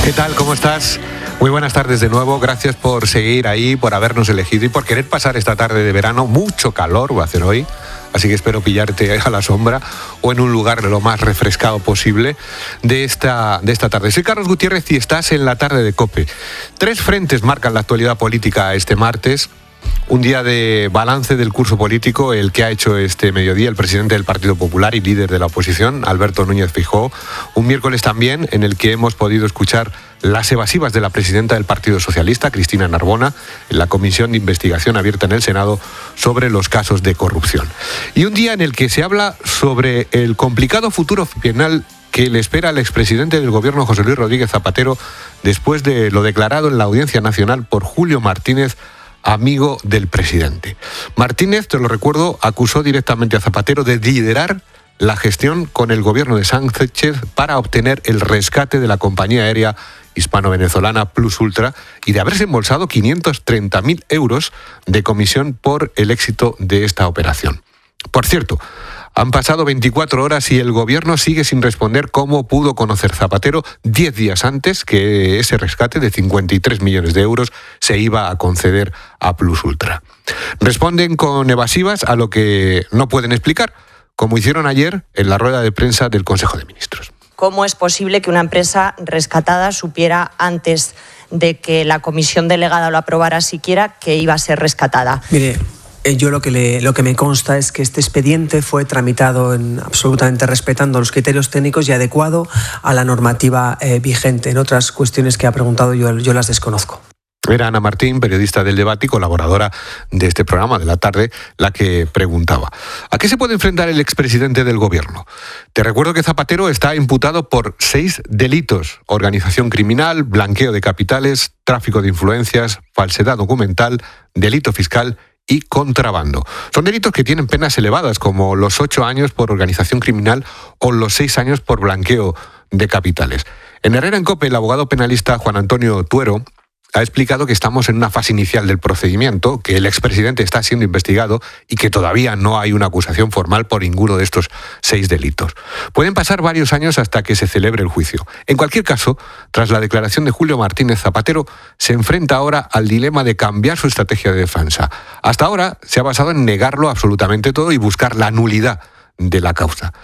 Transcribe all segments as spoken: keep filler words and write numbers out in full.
¿Qué tal? ¿Cómo estás? Muy buenas tardes de nuevo. Gracias por seguir ahí, por habernos elegido y por querer pasar esta tarde de verano. Mucho calor va a hacer hoy, así que espero pillarte a la sombra o en un lugar lo más refrescado posible de esta, de esta tarde. Soy Carlos Gutiérrez y estás en la tarde de COPE. Tres frentes marcan la actualidad política este martes. Un día de balance del curso político, el que ha hecho este mediodía el presidente del Partido Popular y líder de la oposición, Alberto Núñez Feijóo. Un miércoles también en el que hemos podido escuchar las evasivas de la presidenta del Partido Socialista, Cristina Narbona, en la comisión de investigación abierta en el Senado sobre los casos de corrupción. Y un día en el que se habla sobre el complicado futuro penal que le espera al expresidente del gobierno, José Luis Rodríguez Zapatero, después de lo declarado en la Audiencia Nacional por Julio Martínez, amigo del presidente. Martínez, te lo recuerdo, acusó directamente a Zapatero de liderar la gestión con el gobierno de Sánchez para obtener el rescate de la compañía aérea hispano-venezolana Plus Ultra y de haberse embolsado quinientos treinta mil euros de comisión por el éxito de esta operación. Por cierto, han pasado veinticuatro horas y el gobierno sigue sin responder cómo pudo conocer Zapatero diez días antes que ese rescate de cincuenta y tres millones de euros se iba a conceder a Plus Ultra. Responden con evasivas a lo que no pueden explicar, como hicieron ayer en la rueda de prensa del Consejo de Ministros. ¿Cómo es posible que una empresa rescatada supiera antes de que la comisión delegada lo aprobara siquiera que iba a ser rescatada? Mire, yo lo que, le, lo que me consta es que este expediente fue tramitado en, absolutamente respetando los criterios técnicos y adecuado a la normativa eh, vigente. En otras cuestiones que ha preguntado yo, yo las desconozco. Era Ana Martín, periodista del Debate y colaboradora de este programa de la tarde, la que preguntaba: ¿a qué se puede enfrentar el expresidente del gobierno? Te recuerdo que Zapatero está imputado por seis delitos: organización criminal, blanqueo de capitales, tráfico de influencias, falsedad documental, delito fiscal y contrabando. Son delitos que tienen penas elevadas, como los ocho años por organización criminal o los seis años por blanqueo de capitales. En Herrera en COPE, el abogado penalista Juan Antonio Tuero ha explicado que estamos en una fase inicial del procedimiento, que el expresidente está siendo investigado y que todavía no hay una acusación formal por ninguno de estos seis delitos. Pueden pasar varios años hasta que se celebre el juicio. En cualquier caso, tras la declaración de Julio Martínez, Zapatero se enfrenta ahora al dilema de cambiar su estrategia de defensa. Hasta ahora se ha basado en negarlo absolutamente todo y buscar la nulidad de la causa.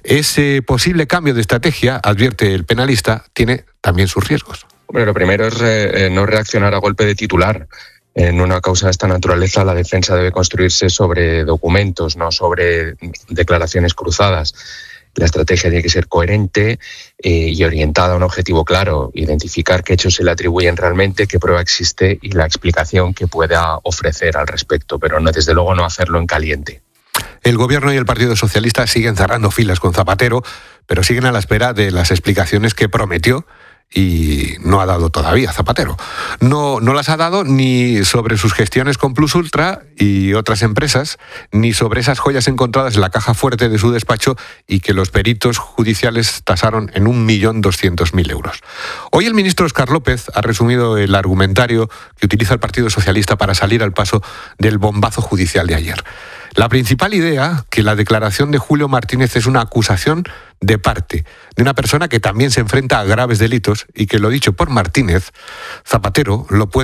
Ese posible cambio de estrategia, advierte el penalista, tiene también sus riesgos. Bueno, lo primero es eh, no reaccionar a golpe de titular. En una causa de esta naturaleza, la defensa debe construirse sobre documentos, no sobre declaraciones cruzadas. La estrategia tiene que ser coherente eh, y orientada a un objetivo claro: identificar qué hechos se le atribuyen realmente, qué prueba existe y la explicación que pueda ofrecer al respecto, pero no, desde luego no hacerlo en caliente. El Gobierno y el Partido Socialista siguen cerrando filas con Zapatero, pero siguen a la espera de las explicaciones que prometió y no ha dado todavía Zapatero. No, no las ha dado ni sobre sus gestiones con Plus Ultra y otras empresas, ni sobre esas joyas encontradas en la caja fuerte de su despacho y que los peritos judiciales tasaron en un millón doscientos mil euros. Hoy el ministro Óscar López ha resumido el argumentario que utiliza el Partido Socialista para salir al paso del bombazo judicial de ayer. La principal idea, que la declaración de Julio Martínez es una acusación de parte de una persona que también se enfrenta a graves delitos y que, lo dicho por Martínez, Zapatero lo puede